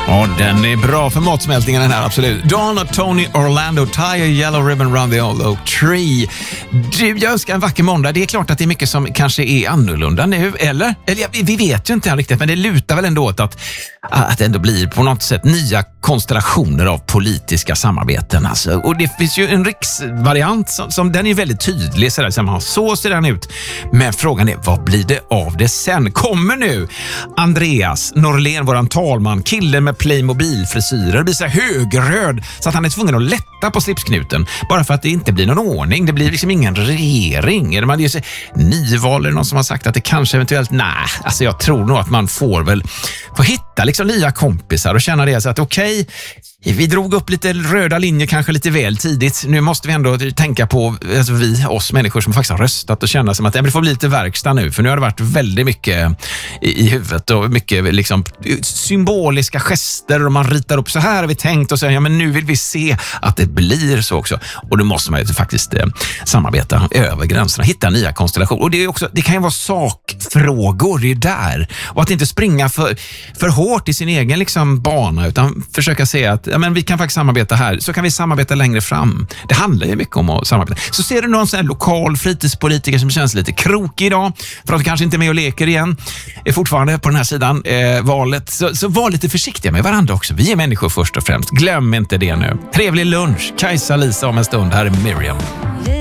Ja, den är bra för matsmältningen den här, absolut. Dawn och Tony Orlando, Tie a Yellow Ribbon Round the Old Oak Tree. Du, jag önskar en vacker måndag. Det är klart att det är mycket som kanske är annorlunda nu, eller vi vet ju inte riktigt, men det lutar väl ändå åt att det ändå blir på något sätt nya konstellationer av politiska samarbeten. Alltså. Och det finns ju en riksvariant som den är väldigt tydlig. Så ser den ut. Men frågan är, vad blir det av det sen? Kommer nu Andreas Norlén, våran talman, killen med Playmobil-frisyrer, blir så här högröd så att han är tvungen att lätta på slipsknuten bara för att det inte blir någon ordning. Det blir liksom ingen regering. Eller man gör nyval eller någon som har sagt att det kanske eventuellt, alltså jag tror nog att man får hitta liksom nya kompisar och känna det så att okej, vi drog upp lite röda linjer kanske lite väl tidigt. Nu måste vi ändå tänka på oss människor som faktiskt har röstat och känna som att det får bli lite verkstad nu. För nu har det varit väldigt mycket i huvudet och mycket liksom symboliska gester och man ritar upp så här har vi tänkt och säger men nu vill vi se att det blir så också. Och då måste man ju faktiskt samarbeta över gränserna, hitta nya konstellationer. Och det kan ju vara sakfrågor i där. Och att inte springa för hårt i sin egen liksom bana utan försöka se att men vi kan faktiskt samarbeta här, så kan vi samarbeta längre fram. Det handlar ju mycket om att samarbeta. Så ser du någon sån här lokal fritidspolitiker som känns lite krokig idag för att kanske inte är med och leker igen, är fortfarande på den här sidan valet, så var lite försiktiga med varandra också. Vi är människor först och främst. Glöm inte det nu. Trevlig lunch. Kajsa, Lisa om en stund. Här är Miriam.